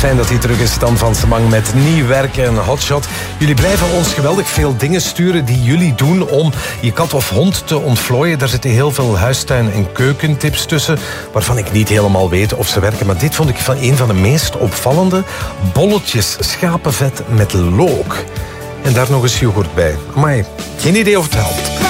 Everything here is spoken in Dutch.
Fijn dat hij terug is, Stan van Semang, met nieuw werk en Hotshot. Jullie blijven ons geweldig veel dingen sturen die jullie doen om je kat of hond te ontvlooien. Daar zitten heel veel huistuin- en keukentips tussen, waarvan ik niet helemaal weet of ze werken. Maar dit vond ik van een van de meest opvallende. Bolletjes schapenvet met look. En daar nog eens yoghurt bij. Amai, geen idee of het helpt.